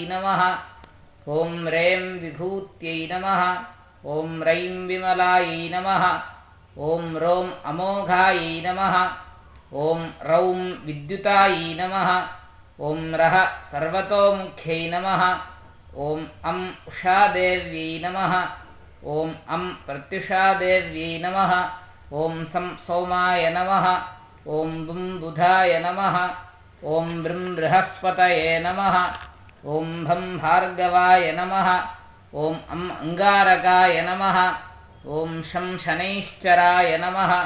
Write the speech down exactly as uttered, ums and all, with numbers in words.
नमः ॐ रें विभूत्यै नमः ॐ रैं विमलायै नमः ॐ रों अमोघायै नमः ॐ रौं विद्युतायै नमः ॐ रः सर्वतोमुख्यै नमः ॐ अं उषादेव्यै नमः ॐ अं प्रत्युषादेव्यै नमः ॐ सं सोमाय नमः ॐ बुं बुधाय नमः ॐ बृं बृहस्पतये नमः ॐ भं भार्गवाय नमः ॐ अं अङ्गारकाय नमः ॐ शं शनैश्चराय नमः